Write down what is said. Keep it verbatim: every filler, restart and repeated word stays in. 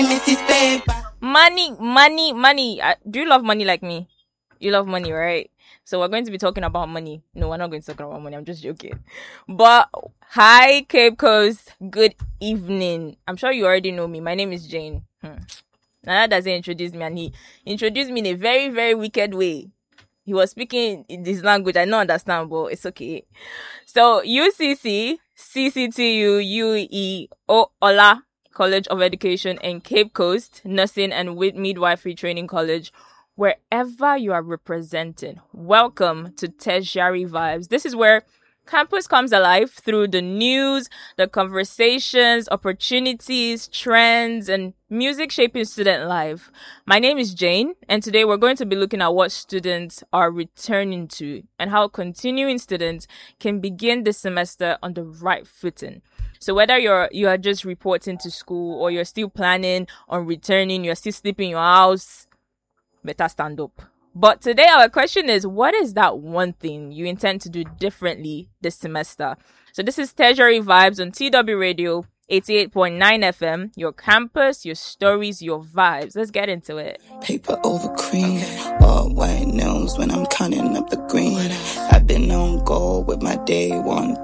Money, money, money. Uh, do you love money like me? You love money, right? So we're going to be talking about money. No, we're not going to talk about money. I'm just joking. But hi, Cape Coast. Good evening. I'm sure you already know me. My name is Jane. Hmm. Now that doesn't introduce me, and he introduced me in a very, very wicked way. He was speaking in this language I don't understand, but it's okay. So U C C, C C T U, U E, O, Ola College of Education, and Cape Coast Nursing and Midwifery Training College, wherever you are representing. Welcome to Tertiary Vibes. This is where campus comes alive through the news, the conversations, opportunities, trends, and music shaping student life. My name is Jane, and today we're going to be looking at what students are returning to and how continuing students can begin the semester on the right footing. So whether you're you are just reporting to school or you're still planning on returning, you're still sleeping in your house, better stand up. But today our question is, what is that one thing you intend to do differently this semester? So this is Tertiary Vibes on T W Radio eighty-eight point nine F M, your campus, your stories, your vibes. Let's get into it. Paper over cream, all white nails when I'm counting up the green. I've been on goal with my day one.